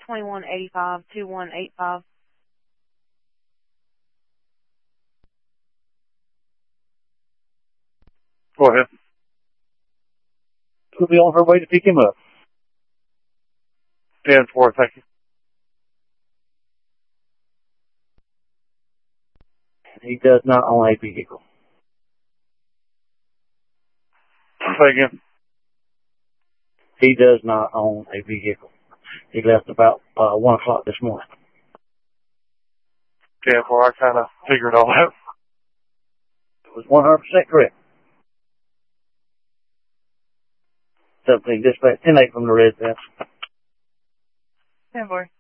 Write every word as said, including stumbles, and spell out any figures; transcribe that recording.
twenty-one eighty-five, two one eight five. Go ahead. She'll be on her way to pick him up. ten four, thank you. He does not own a vehicle. Say again. He does not own a vehicle. He left about uh, one o'clock this morning. ten four, I kind of figured all that. It was one hundred percent correct. Something dispatch ten eight from the residence. ten four.